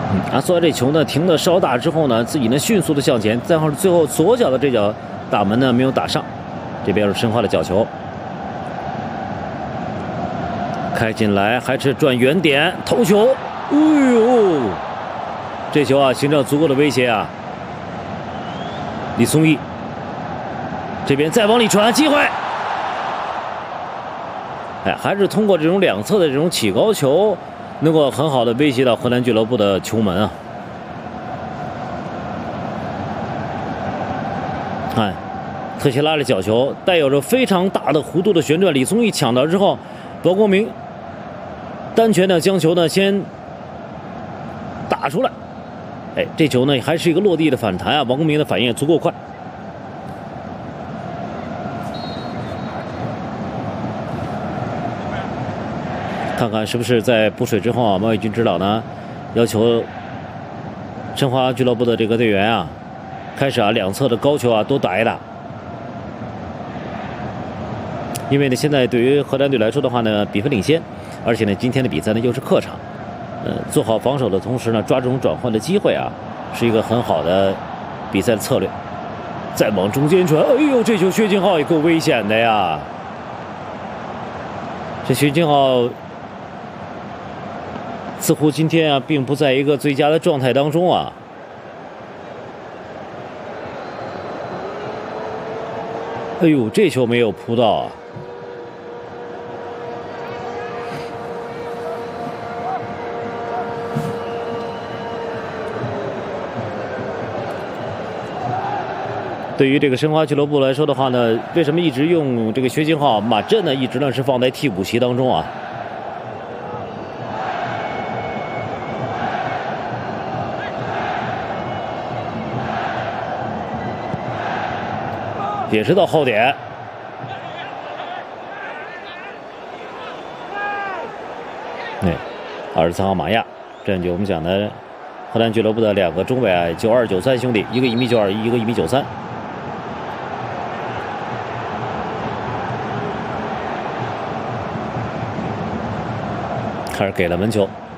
阿索这球呢停的稍大之后呢，自己呢迅速的向前，最后左脚的这脚打门呢没有打上，这边是申花的角球，开进来还是转远点头球，哎呦，这球啊形成足够的威胁啊！李松义这边再往里传，机会，哎，还是通过这种两侧的这种起高球。 能够很好的威胁到荷兰俱乐部的球门啊！看，特谢拉的角球带有着非常大的弧度的旋转，李松义抢到之后，包国明单拳呢将球呢先打出来，哎，这球呢还是一个落地的反弹啊！王公明的反应也足够快。 看看是不是在补水之后啊，毛伟军指导呢要求申花俱乐部的这个队员啊，开始啊两侧的高球啊都打一打，因为呢现在对于荷兰队来说的话呢，比分领先，而且呢今天的比赛呢又是客场，做好防守的同时呢，抓这种转换的机会啊，是一个很好的比赛的策略。再往中间传，哎呦，这球薛金浩也够危险的呀！这薛金浩。 似乎今天啊，并不在一个最佳的状态当中啊。哎呦，这球没有扑到啊！对于这个申花俱乐部来说的话呢，为什么一直用这个薛金浩、马震呢？一直呢是放在替补席当中啊。 也是到后点，哎，23号马亚占据我们讲的荷兰俱乐部的两个中卫啊，92、93兄弟，一个1.92米，一个1.93米。开始给了门球。